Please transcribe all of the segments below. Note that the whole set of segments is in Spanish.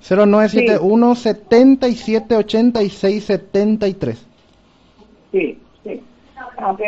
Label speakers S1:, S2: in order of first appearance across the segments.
S1: Sí,
S2: 0971 77 86 73.
S1: sí, sí. Aunque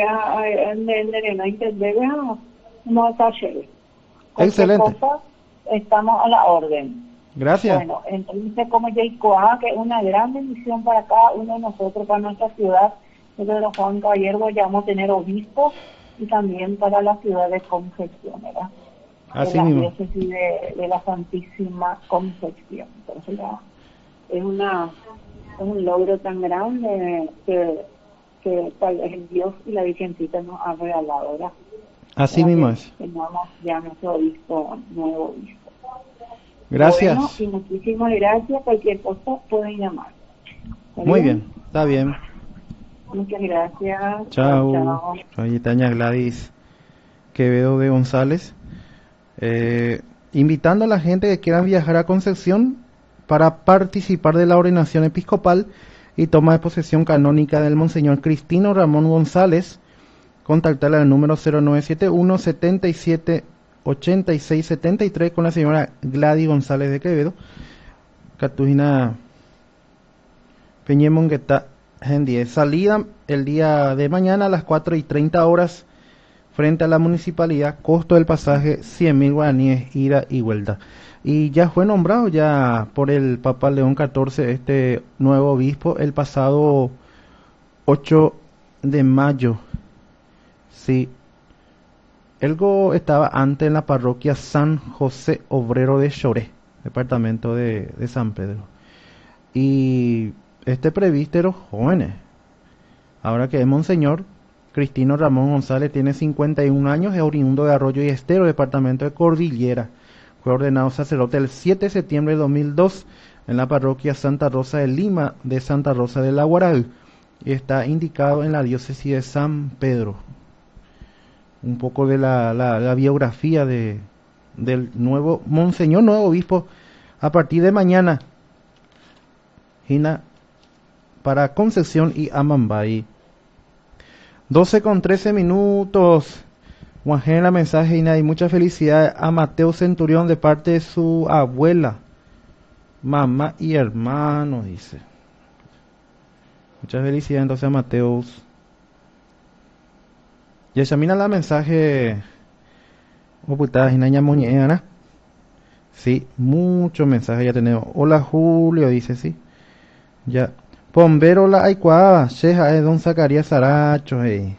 S1: no entender, no está chévere. Cualquier
S2: Excelente.
S1: cosa, estamos a la orden.
S2: Gracias.
S1: Bueno, entonces como Yaicoa, que es una gran bendición para cada uno de nosotros, para nuestra ciudad, desde los Juan Caballero vayamos a tener obispos y también para la ciudad de Concepción, ¿verdad? De
S2: Así
S1: la
S2: mismo.
S1: diócesis de la Santísima Concepción. Entonces ya es es un logro tan grande que tal vez el Dios y la Virgencita nos han regalado, ¿verdad?
S2: Así
S1: Para
S2: mismo
S1: que
S2: es.
S1: tengamos ya nuestro obispo, nuevo obispo. Bueno,
S2: Gracias.
S1: y muchísimas gracias. Cualquier cosa pueden llamar. ¿Está
S2: Muy
S1: bien?
S2: bien. Está bien.
S1: Muchas gracias. Chao,
S2: Chao.
S1: chao.
S2: Soy Tania Gladys Quevedo de González. Eh, Invitando a la gente que quiera viajar a Concepción para participar de la ordenación episcopal y toma de posesión canónica del Monseñor Cristino Ramón González. Contactarle al número 0971 77 86 73 con la señora Gladys González de Quevedo. Catujina Peñemongueta Gendie. Salida el día de mañana a las 4:30 frente a la municipalidad. Costo del pasaje 100.000 guaraníes, ida y vuelta. Y ya fue nombrado ya por el Papa León XIV este nuevo obispo el pasado 8 de mayo. Sí, Elgo estaba antes en la parroquia San José Obrero de Choré, departamento de San Pedro. Y este presbítero jóvenes, ahora que es Monseñor Cristino Ramón González, tiene 51 años, es oriundo de Arroyo y Estero, departamento de Cordillera. Fue ordenado sacerdote el 7 de septiembre de 2002 en la parroquia Santa Rosa de Lima de Santa Rosa de la Guaraú y está indicado en la diócesis de San Pedro. Un poco de la biografía del nuevo Monseñor, nuevo obispo, a partir de mañana, Gina, para Concepción y Amambay. 12:13. Juan la mensaje y mucha felicidad a Mateo Centurión de parte de su abuela, mamá y hermano, dice. Muchas felicidades entonces a Mateus. Y examina la mensaje ocultada Ginaña Moñeana. Sí, muchos mensajes ya tenemos. Hola Julio, dice sí. Ya. Pombero la Aicuaba, Sheja es don Zacarías Saracho, hey.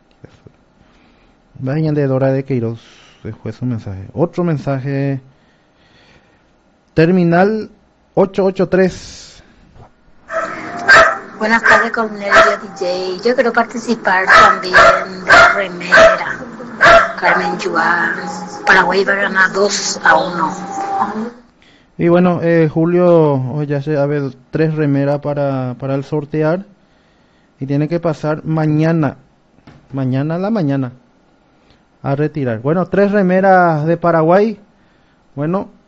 S2: Vayan de Dora de Queiroz, dejó su mensaje. Otro mensaje. Terminal 883.
S3: Buenas tardes, Cornelio DJ. Yo quiero participar también de remera. Carmen Yuan. Paraguay va a ganar 2-1.
S2: Y bueno, Julio, ya se ver 3 remeras para el sortear. Y tiene que pasar mañana. Mañana a la mañana. A retirar. Bueno, 3 remeras de Paraguay. Bueno,